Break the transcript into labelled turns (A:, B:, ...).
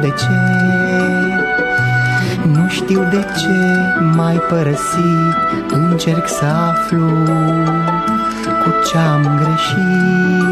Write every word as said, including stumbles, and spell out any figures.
A: de ce, nu știu de ce m-ai părăsit. Încerc să aflu cu ce-am greșit.